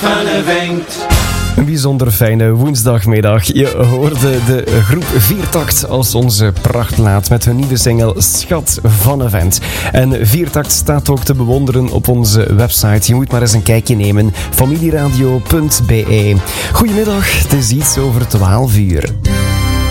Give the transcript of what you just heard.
van een vent. Een bijzonder fijne woensdagmiddag. Je hoorde de groep Viertakt als onze prachtlaat met hun nieuwe single Schat van een vent. En Viertakt staat ook te bewonderen op onze website. Je moet maar eens een kijkje nemen. familieradio.be. Goedemiddag, het is iets over 12 uur.